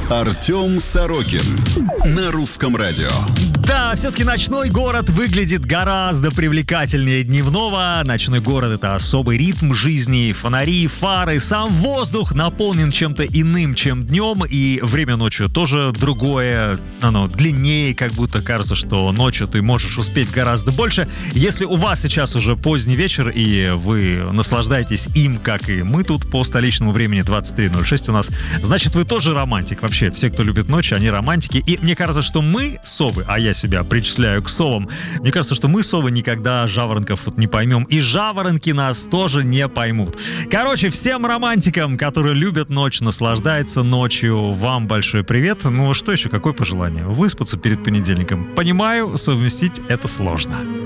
Артем Сорокин на Русском радио. Да, все-таки ночной город выглядит гораздо привлекательнее дневного. Ночной город — это особый ритм жизни. Фонари, фары, сам воздух наполнен чем-то иным, чем днем. И время ночью тоже другое. Оно длиннее, как будто кажется, что ночью ты можешь успеть гораздо больше. Если у вас сейчас уже поздний вечер, и вы наслаждаетесь им, как и мы тут по столичному времени, 23:06 у нас, значит, вы тоже романтик. Вообще, все, кто любит ночь, они романтики. И мне кажется, что мы, совы, а я себя причисляю к совам, мне кажется, что мы, совы, никогда жаворонков вот не поймем. И жаворонки нас тоже не поймут. Короче, всем романтикам, которые любят ночь, наслаждаются ночью, вам большой привет. Ну, что еще, какое пожелание? Выспаться перед понедельником. Понимаю, совместить это сложно.